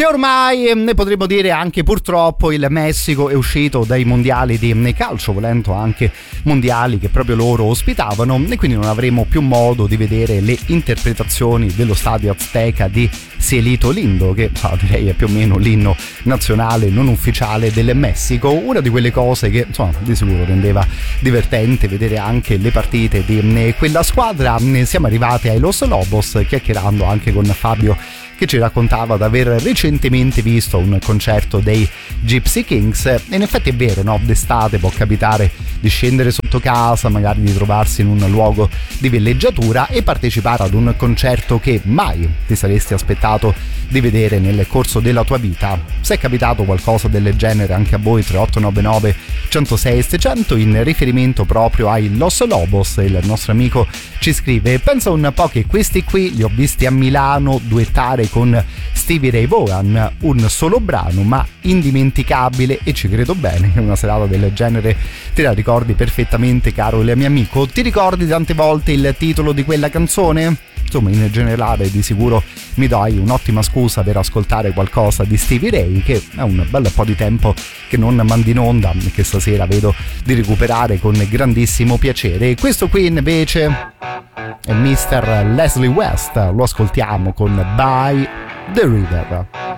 che ormai ne potremmo dire anche purtroppo il Messico è uscito dai mondiali di calcio, volendo anche mondiali che proprio loro ospitavano, e quindi non avremo più modo di vedere le interpretazioni dello stadio Azteca di Cielito Lindo, che direi è più o meno l'inno nazionale non ufficiale del Messico. Una di quelle cose che insomma di sicuro rendeva divertente vedere anche le partite di quella squadra. Siamo arrivati ai Los Lobos, chiacchierando anche con Fabio, che ci raccontava di aver recentemente visto un concerto dei Gypsy Kings. E in effetti è vero, no? D'estate può capitare di scendere sotto casa, magari di trovarsi in un luogo di villeggiatura e partecipare ad un concerto che mai ti saresti aspettato di vedere nel corso della tua vita. Se è capitato qualcosa del genere anche a voi, 3899 106 600, in riferimento proprio ai Los Lobos, il nostro amico ci scrive: pensa un po' che questi qui li ho visti a Milano duettare con Stevie Ray Vaughan, un solo brano ma indimenticabile, e ci credo bene che una serata del genere te la ricordi perfettamente, caro il mio amico. Ti ricordi tante volte il titolo di quella canzone? Insomma, in generale di sicuro mi dai un'ottima scusa per ascoltare qualcosa di Stevie Ray, che è un bel po' di tempo che non mandi in onda e che stasera vedo di recuperare con grandissimo piacere. Questo qui invece è Mr. Leslie West, lo ascoltiamo con By the River.